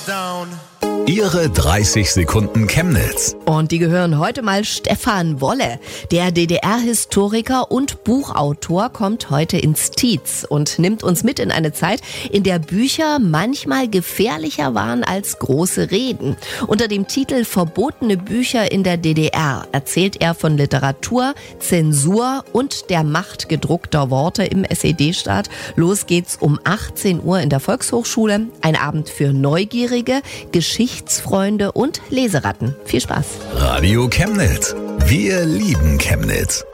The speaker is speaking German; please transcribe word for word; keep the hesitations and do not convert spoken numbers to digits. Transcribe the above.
Down. Ihre dreißig Sekunden Chemnitz. Und die gehören heute mal Stefan Wolle. Der D D R-Historiker und Buchautor kommt heute ins Tietz und nimmt uns mit in eine Zeit, in der Bücher manchmal gefährlicher waren als große Reden. Unter dem Titel Verbotene Bücher in der D D R erzählt er von Literatur, Zensur und der Macht gedruckter Worte im S E D-Staat. Los geht's um achtzehn Uhr in der Volkshochschule. Ein Abend für Neugierige, Geschichtsfreunde und Leseratten. Viel Spaß. Radio Chemnitz. Wir lieben Chemnitz.